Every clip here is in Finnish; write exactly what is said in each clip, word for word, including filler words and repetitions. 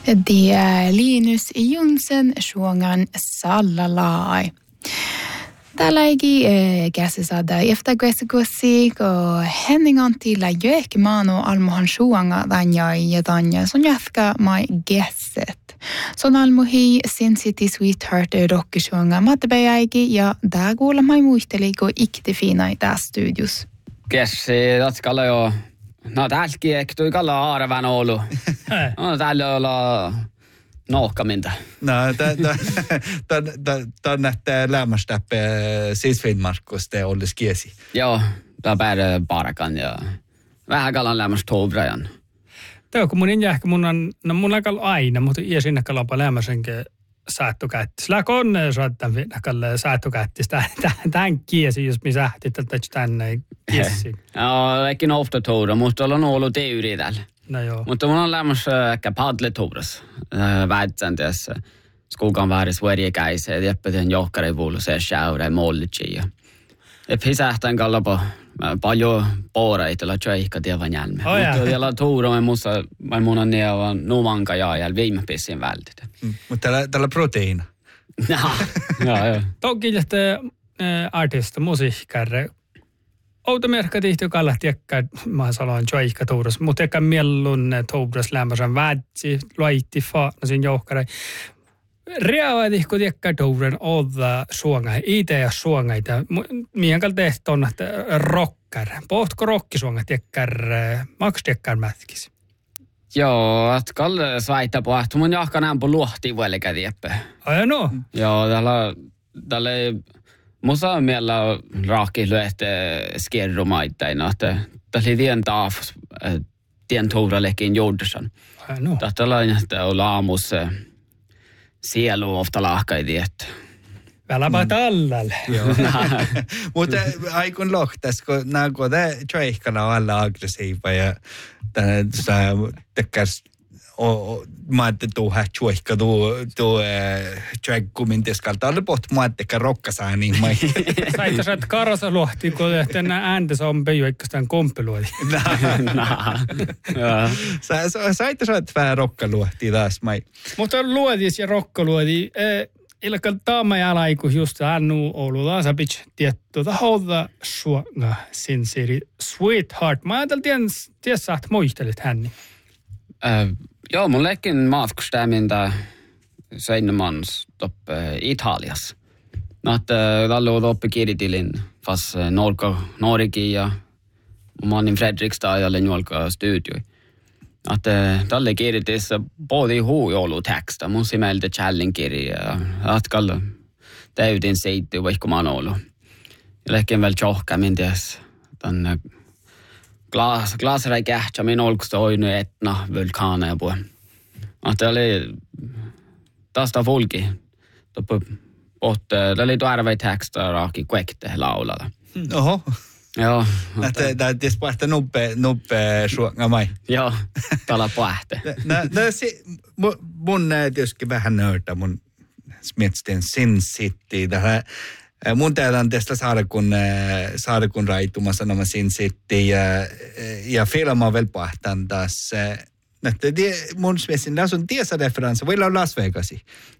Det är Linus Jonsson, sjungan Sallalai. Täällä eikin käsi saada eftergräsikussik och Henning Antilla Jökmano almohan sjunga tanja ja tanja som jäfka mai gesset. Son almohi Sin City Sweetheart rockisjunga mattepäjäiki ja tää kuulla mai muisteliko ikti fina i tää studios. Kessi, tatskalla jo. No täälläkin ehkä tuli kalla aarevän ollut. No täällä olla nohkaminta. No, tämä näyttää lämmästäpä siis Finnmarkus, te olisi kiesi. Joo, tämä päädä parakan ja vähän kalan lämmästä tovrajan. Tämä kun mun injähkä mun on, no mun on aina, mutta ei sinne kalapa lämmäsenkin säättökättis. Lää konne saattaa kalle säättökättis. Tämän kiesi, jos minä sähtit, että tänne kiesi. Joo, eikin ofta tovra, mutta on ollut teori täällä. No joo. Mutta mun on lämmössä ehkä padletovras. Väitsän tässä. Skogan väärin Sverige-käisiä. Jäppätään johkari vuolu se sjaura ja mollitsi. Ja pisähtään kallapa paljon pooreita, la tjöihka tievan jälmeen. Oh, mutta vielä tuura on musta, mun on nieva numanka ja jäl viime pissin vältit. Mm, mutta tällä, tällä proteiina. Joo, joo. Toki että artista, musiikkärre. Outa merkka tihti kalla tiekkä, mä sanon tjöihka tuuras, mutta eikä mielun tuuras lämmösen vätsi, loitti faana siinä johkari. Reaavati, kun tiekkä tuuren olla suonga, ite ja suongaita. Mihin kalta tehty on, että rocker. Pohtko rokkisuonga tiekkär, maks tiekkär mätkis? Joo, että kalle saita pohtu. Mun jahka nämpö luohti vuolikä tieppä. Ai no? Joo, täällä, täällä musta on miellä raakki lyöhte skierrumaittain, että täällä oli tien taaf, tien tuurallekin joudusan. Ai no? Täällä on, että on aamus sielu ofta lahkai tietty. Väläpä tällalle. Joo. Mutta aikun lohtas, kun nämä kode tjöihkana on alla aggressiiva ja tämä tekkäs mä ajattelin, että tuohon tjöihka tuo tjöikkumin tiskalta. Oli pohtu, mä ajattelin, että rokkasaa niin mä. Saita sä, että karasa luohti, kun tänä ääntä on peiju, eikä sitä kompeluoti. Saita sä, että vähän rokkaluohti taas mä. Mutta luotis ja rokkaluoti. Ilkka taama ja alaiku just annu Oulu Laasapitch tietty taholta suonga Sin City Sweetheart. Mä ajattelin, tiedä, että muistelit hänni. Uh, joo, mun leikin matkustämintä seinämans toppe Italias. No, että tällä on toppe kirjoitilin fast Norka, Noriki ja mun annin Fredrikstad ja Lenjolka studioi. Että tälle kirjoitissa både huu Oulu teksta. Mun simeltä challenge kirja. Että kalle täytin seitty, vaikka mä oon ollut. Ja leikin vielä tjohkamin ties tänne Glas, glasrai kähtsä, min olkusta oinu etna vulkaana ja puhe. Että oli tästä folki. Det oli tuärvei teksta raaki kuekte laulalla. Oho. Joo. Tämä on tietysti päästä nuppe suonga mai. Joo, täällä päästä. Mun tietysti vähän nördä mun smietsten Sin City. Tähän mun tehdään tästä saadakun, saadakun raituma sanoma Sin City ja, ja filmaa vielä pahtaan taas. Näette, mun mielestä tässä on tiesa referenssi. Voi olla Las Vegasi.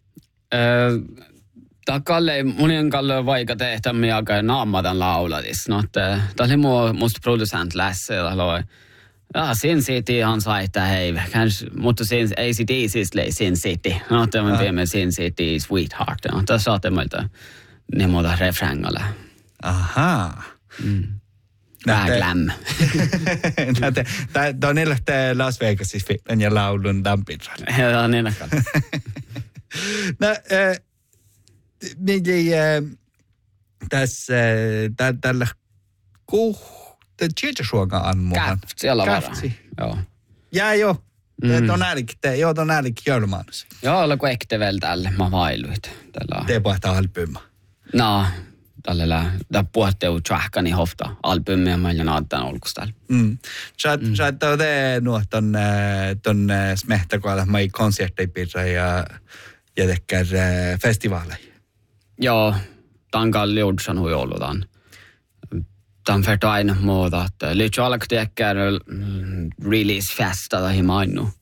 Tämä kalle, mun on kalle vaikka tehdä me aika naamatan lauladis. No, tämä oli muu musta producent Lasse. Ja Sin City han sa että hei, kanske, mutta Sin, A C D siis lei Sin City. No, tämä on piemme Sin City Sweetheart. No, tässä saatte meiltä niin muuta refrängalla. Ahaa. Mm. Vähän glam. Tämä on niille Las Vegasis fitnen ja laulun dampinralla. Joo, niin on. No, niin tässä tällä kuh, tämä Tjeitsuoga ammuhan. Käft, siellä on joo. Ja joo. Tuon äälikin, joo, tuon äälikin jörmaanus. Joo, olla kun ekte vielä tälle, mä vailuit. Te pohtaa albuma. No, tällä tämä puhutteu tjahkani hofta albumia, mä olen naattaan olkus täällä. Mm. Sä et ole nuo ton, ton smehtäkoilla, mä ei konsertteipirra ja, ja tekkär festivaaleja. Joo, tämän kalli joudsan hui ollut tämän. Tämän färtä aina muuta, että lyhtsä alkaa tekkär release-festa tai mainu.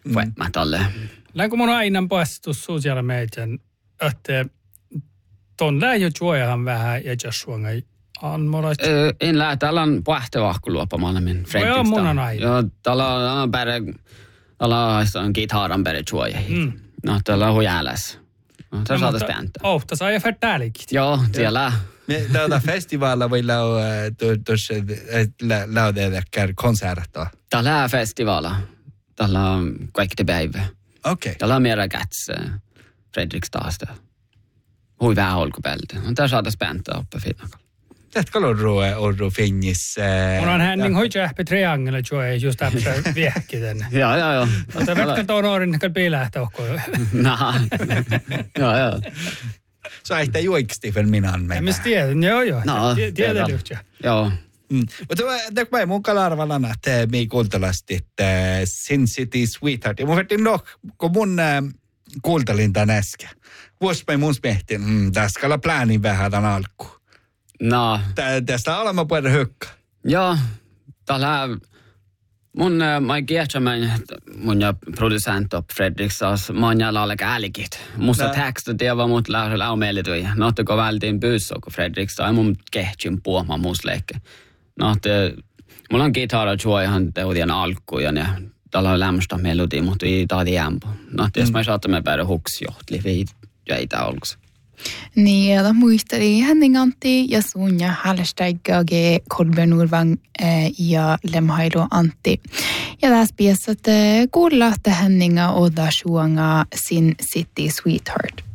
mä talle. Näin kun mun aina pastus sosiaali median, että ton lähjö juojahan vähän ja jossuanga anmorais. En lähe, täällä on pähtevahku luopamalla min Fredrikstad. Joo, mun on aina. Joo, täällä on bäre, täällä on gitaran bäre juojahin. No, täällä on huijäläs. No, täällä saatais pääntä. Oh, tässä on jo färtäälikit. Joo, siellä. Me täältä festivaalla voi lau tuossa laudeedekkär konserta. Täällä on festivaala. Täällä on kaikki päivä. Okei. Okay. Täällä on mera gats Fredrikstadsta. Hui vähän olkupältä. No, täällä saatais pääntä oppe finnakalla. Tätä orru orru finnis. Mun on hän niin hoitjääppi triangele juoja just täpsä viehki tänne. Joo, joo, joo. Mutta vetkä tuon orin, että piilähtä ohkoa. Nah. Joo, joo. Så ehtä juiksti vielä minä on. Ja mis tiedän, joo, joo. No, tiedän yhtään. Joo. Mm. Mutta tämä ei mun kalarvalana, että me kuultalasti, että Sin City Sweetheart. Ja mun vettin no, kun mun äh, kuultalin tämän äsken. Vuosi mä mun smehtin, mm, tässä kalla pläänin vähän tämän alkuun. No. Tästä olemme puhuta hökkä. Joo. Täällä mun, mä kiehtämään mun ja producent op Fredriksdags, mä ja lalle äälikit. Musta tekstu tieva mut laumeelitui. No, että kun vältiin pyyssä, kun Fredriksdag, mun kehtsin puhumaan musta leikki. No, että mulla on gitara juojahan teudien alkuun ja täällä on lämmöstä melodia, mutta ei taadi jämpö. No, että jos mä saattamme päädä huksjohtli, ei jäitä olkussa. Niin, ja muisteli Henning Antti ja Sunja Hallesteigage Kolbjörn Nordvang ja Lemhailu Antti. Ja tässä piässä kuulla, että Henninga Oda Suanga Sin City Sweetheart.